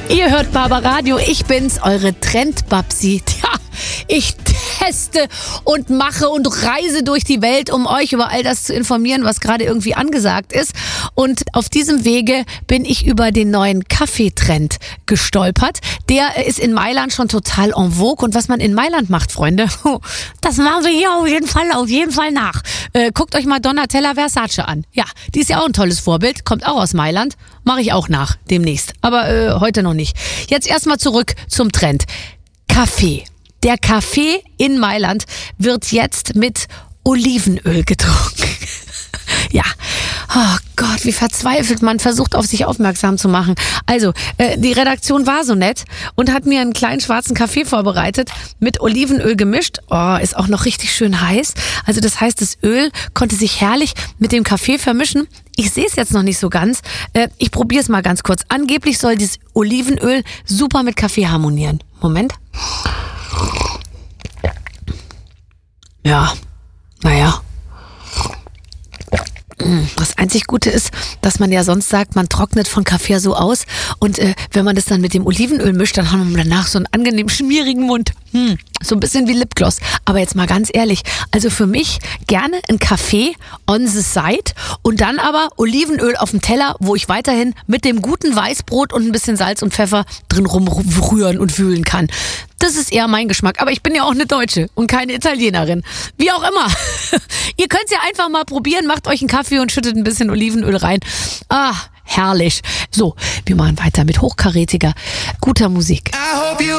Ihr hört Barbaradio, ich bin's, eure Trendbabsi. Tja, ich teste und mache und reise durch die Welt, um euch über all das zu informieren, was gerade irgendwie angesagt ist. Und auf diesem Wege bin ich über den neuen Kaffeetrend gestolpert. Der ist in Mailand schon total en vogue. Und was man in Mailand macht, Freunde, das machen wir hier auf jeden Fall nach. Guckt euch mal Donatella Versace an. Ja, die ist ja auch ein tolles Vorbild, kommt auch aus Mailand. Mache ich auch nach, demnächst. Aber heute noch nicht. Jetzt erstmal zurück zum Trend. Kaffee. Der Kaffee in Mailand wird jetzt mit Olivenöl getrunken. Ja, oh Gott, wie verzweifelt man versucht, auf sich aufmerksam zu machen. Also, die Redaktion war so nett und hat mir einen kleinen schwarzen Kaffee vorbereitet, mit Olivenöl gemischt. Oh, ist auch noch richtig schön heiß. Also das heißt, das Öl konnte sich herrlich mit dem Kaffee vermischen. Ich sehe es jetzt noch nicht so ganz. Ich probiere es mal ganz kurz. Angeblich soll dieses Olivenöl super mit Kaffee harmonieren. Moment. Ja, naja. Das einzig Gute ist, dass man ja sonst sagt, man trocknet von Kaffee so aus und wenn man das dann mit dem Olivenöl mischt, dann haben wir danach so einen angenehm schmierigen Mund. So ein bisschen wie Lipgloss. Aber jetzt mal ganz ehrlich, also für mich gerne ein Kaffee on the side und dann aber Olivenöl auf dem Teller, wo ich weiterhin mit dem guten Weißbrot und ein bisschen Salz und Pfeffer drin rumrühren und wühlen kann. Das ist eher mein Geschmack. Aber ich bin ja auch eine Deutsche und keine Italienerin. Wie auch immer. Ihr könnt es ja einfach mal probieren. Macht euch einen Kaffee und schüttet ein bisschen Olivenöl rein. Ah, herrlich. So, wir machen weiter mit hochkarätiger, guter Musik.